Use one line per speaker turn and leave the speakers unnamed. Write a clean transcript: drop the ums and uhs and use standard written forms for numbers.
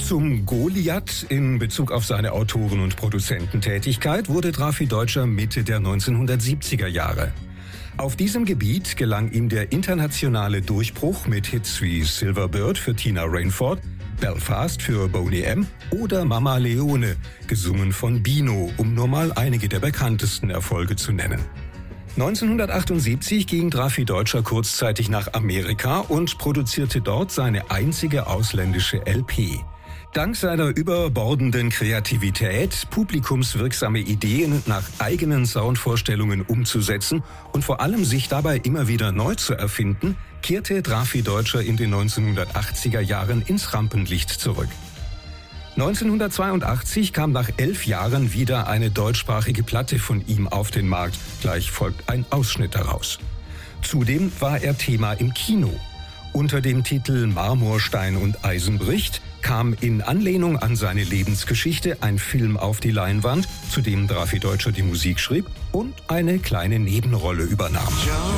Zum Goliath in Bezug auf seine Autoren- und Produzententätigkeit wurde Drafi Deutscher Mitte der 1970er Jahre. Auf diesem Gebiet gelang ihm der internationale Durchbruch mit Hits wie Silver Bird für Tina Rainford, Belfast für Boney M. oder Mama Leone, gesungen von Bino, um nur mal einige der bekanntesten Erfolge zu nennen. 1978 ging Drafi Deutscher kurzzeitig nach Amerika und produzierte dort seine einzige ausländische LP. Dank seiner überbordenden Kreativität, publikumswirksame Ideen nach eigenen Soundvorstellungen umzusetzen und vor allem sich dabei immer wieder neu zu erfinden, kehrte Drafi Deutscher in den 1980er Jahren ins Rampenlicht zurück. 1982 kam nach 11 Jahren wieder eine deutschsprachige Platte von ihm auf den Markt. Gleich folgt ein Ausschnitt daraus. Zudem war er Thema im Kino. Unter dem Titel Marmor, Stein und Eisen bricht kam in Anlehnung an seine Lebensgeschichte ein Film auf die Leinwand, zu dem Drafi Deutscher die Musik schrieb und eine kleine Nebenrolle übernahm.